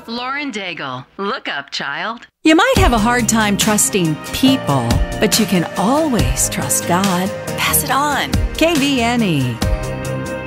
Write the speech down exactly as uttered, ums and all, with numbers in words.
up. Lauren Daigle. Look up, child. You might have a hard time trusting people, but you can always trust God. Pass it on. K V N E.